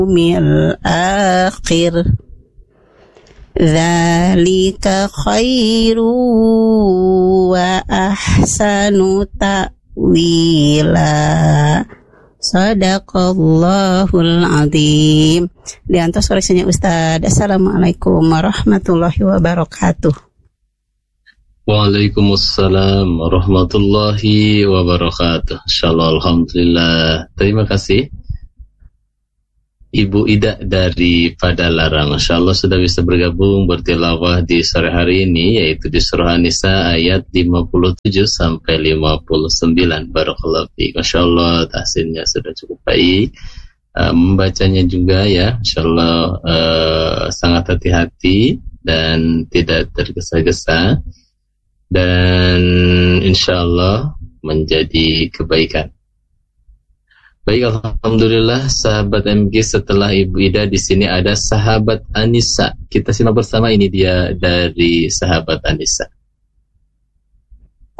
Mil akhir Dzalika khairu wa ahsanu ta'wila. Sadaqallahul azim. Diantos koreksinya Ustaz. Assalamualaikum warahmatullahi wabarakatuh. Waalaikumsalam warahmatullahi wabarakatuh. Insyaallah, alhamdulillah. Terima kasih Ibu Ida dari Padalarang. Insyaallah sudah bisa bergabung bertilawah di sore hari ini, yaitu di surah An-Nisa ayat 57 sampai 59. Barakallahu fiik. Insyaallah tahsinnya sudah cukup baik. Membacanya juga ya, insyaallah sangat hati-hati dan tidak tergesa-gesa, dan insyaallah menjadi kebaikan. Baik, alhamdulillah sahabat MG, setelah Ibu Ida di sini ada sahabat Anissa. Kita simak bersama, ini dia dari sahabat Anissa.